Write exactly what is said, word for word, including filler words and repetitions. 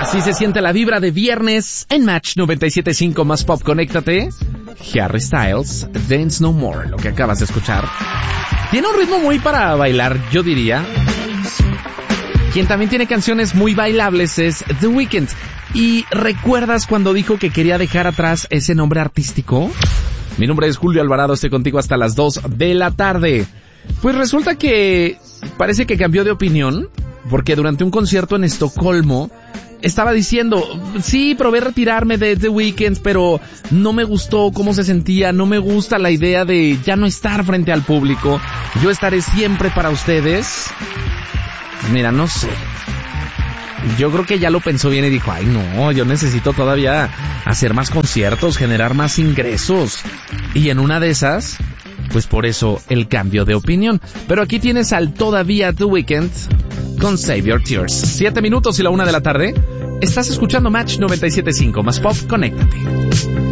Así se siente la vibra de viernes en Match noventa y siete punto cinco más Pop. Conéctate. Harry Styles, Dance No More, lo que acabas de escuchar. Tiene un ritmo muy para bailar, yo diría. Quien también tiene canciones muy bailables es The Weeknd. ¿Y recuerdas cuando dijo que quería dejar atrás ese nombre artístico? Mi nombre es Julio Alvarado, estoy contigo hasta las dos de la tarde. Pues resulta que parece que cambió de opinión, porque durante un concierto en Estocolmo estaba diciendo, sí, probé retirarme de The Weeknd, pero no me gustó cómo se sentía, no me gusta la idea de ya no estar frente al público, yo estaré siempre para ustedes. Mira, no sé. Yo creo que ya lo pensó bien y dijo, ay no, yo necesito todavía hacer más conciertos, generar más ingresos. Y en una de esas, pues por eso el cambio de opinión. Pero aquí tienes al todavía The Weeknd con Save Your Tears. Siete minutos y la una de la tarde. Estás escuchando Match noventa y siete punto cinco más Pop. Conéctate.